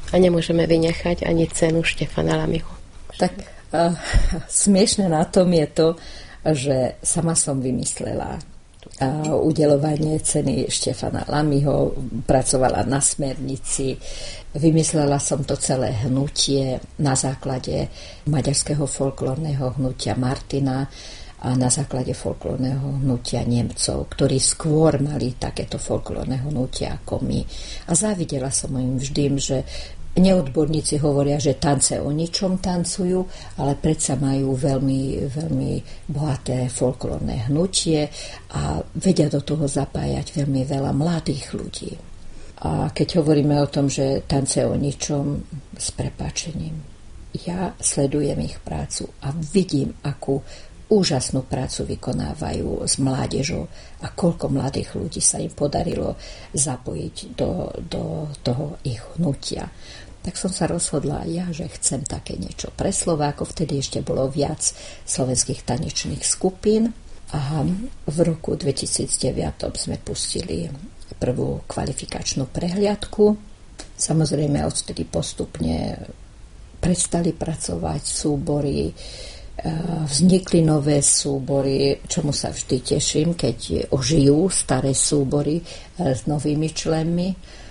A nemôžeme vynechať ani cenu Štefana Lamiho. Tak smiešne na tom je to, že sama som vymyslela udeľovanie ceny Štefana Lamiho, pracovala na smernici, vymyslela som to celé hnutie na základe maďarského folklórneho hnutia Martina a na základe folklórneho hnutia Nemcov, ktorí skôr mali takéto folklórne hnutia ako my. A závidela som im vždy, že neodborníci hovoria, že tance o ničom tancujú, ale predsa majú veľmi, veľmi bohaté folklórne hnutie a vedia do toho zapájať veľmi veľa mladých ľudí. A keď hovoríme o tom, že tance o ničom, s prepáčením, ja sledujem ich prácu a vidím, akú úžasnú prácu vykonávajú s mládežou a koľko mladých ľudí sa im podarilo zapojiť do toho ich hnutia. Tak som sa rozhodla že chcem také niečo pre Slovákov. Vtedy ešte bolo viac slovenských tanečných skupín a v roku 2009 sme pustili prvú kvalifikačnú prehliadku. Samozrejme odtedy postupne prestali pracovať súbory, vznikli nové súbory, čomu sa vždy teším, keď ožijú staré súbory s novými členmi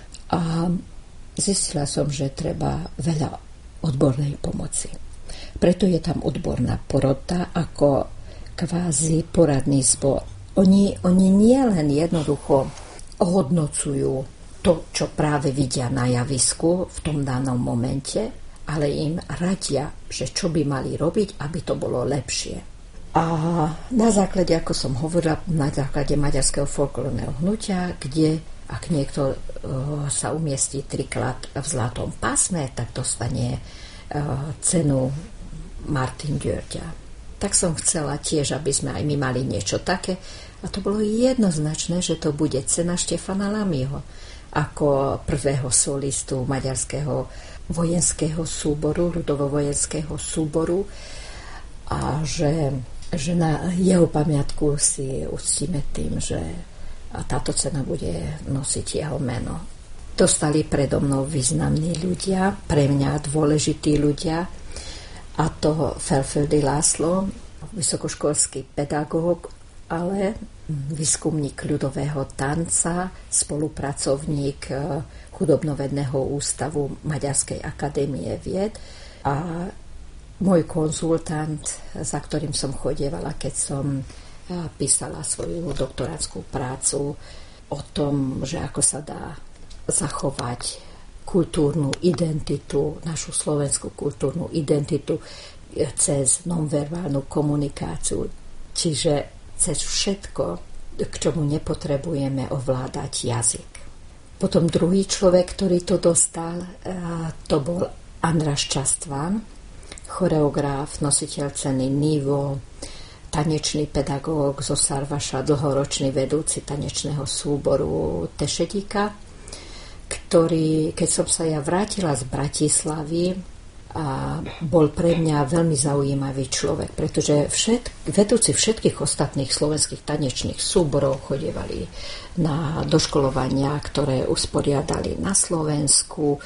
a zistila som, že treba veľa odbornej pomoci. Preto je tam odborná porota ako kvázi poradný zbor. Oni nie len jednoducho hodnocujú to, čo práve vidia na javisku v tom danom momente, ale im radia, že čo by mali robiť, aby to bolo lepšie. A na základe, ako som hovorila, na základe maďarského folklórneho hnutia, kde ak niekto sa umiestí 3-krát v zlatom pásme, tak dostane cenu Martin Györgya. Tak som chcela tiež, aby sme aj my mali niečo také. A to bolo jednoznačné, že to bude cena Štefana Lamiho ako prvého solistu maďarského vojenského súboru, ľudovo-vojenského súboru a že na jeho pamiatku si uctíme tým, že a táto cena bude nosiť jeho meno. Dostali predo mnou významní ľudia, pre mňa dôležití ľudia, a to Felföldi László, vysokoškolský pedagóg, ale výskumník ľudového tanca, spolupracovník Hudobnovedného ústavu Maďarskej akadémie vied a môj konzultant, za ktorým som chodievala, keď som písala svoju doktorátskú prácu o tom, že ako sa dá zachovať kultúrnu identitu, našu slovenskú kultúrnu identitu cez nonverbálnu komunikáciu. Čiže cez všetko, k čomu nepotrebujeme ovládať jazyk. Potom druhý človek, ktorý to dostal, to bol András Častván, choreograf, nositeľ ceny Nivo, tanečný pedagóg zo Sarvaša, dlhoročný vedúci tanečného súboru Tešedíka, ktorý, keď som sa ja vrátila z Bratislavy, a bol pre mňa veľmi zaujímavý človek, pretože vedúci všetkých ostatných slovenských tanečných súborov chodievali na doškolovania, ktoré usporiadali na Slovensku,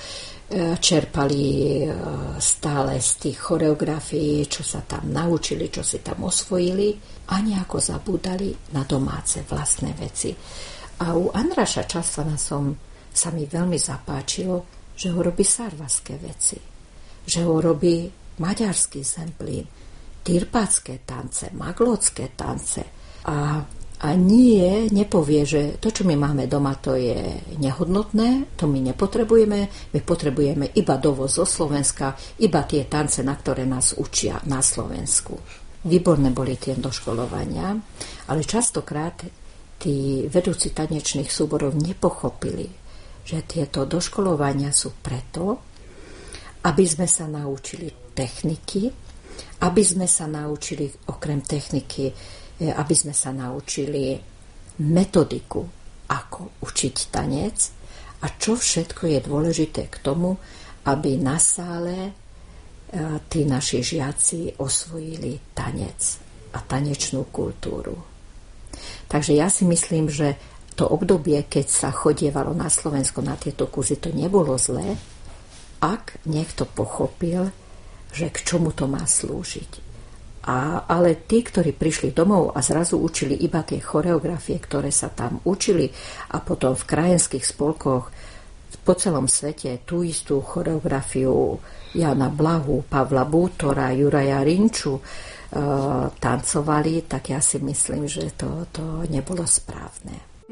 čerpali stále z tých choreografií, čo sa tam naučili, čo si tam osvojili a nejako zabúdali na domáce vlastné veci. A u Andráša Častvana sa mi veľmi zapáčilo, že ho robí sarvaské veci, že ho robí maďarský zemplín, tirpácké tance, maglócké tance a nepovie, že to, čo my máme doma, to je nehodnotné, to my nepotrebujeme, my potrebujeme iba dovoz zo Slovenska, iba tie tance, na ktoré nás učia na Slovensku. Výborné boli tie doškolovania, ale častokrát tí vedúci tanečných súborov nepochopili, že tieto doškolovania sú preto, aby sme sa naučili techniky, aby sme sa naučili okrem techniky, aby sme sa naučili metodiku, ako učiť tanec a čo všetko je dôležité k tomu, aby na sále tí naši žiaci osvojili tanec a tanečnú kultúru. Takže ja si myslím, že to obdobie, keď sa chodievalo na Slovensko na tieto kurzy, to nebolo zlé, ak niekto pochopil, že k čomu to má slúžiť. Ale tí, ktorí prišli domov a zrazu učili iba tie choreografie, ktoré sa tam učili a potom v krajenských spolkoch po celom svete tú istú choreografiu Jana Blahu, Pavla Bútora, Juraja Rinču tancovali, tak ja si myslím, že to nebolo správne.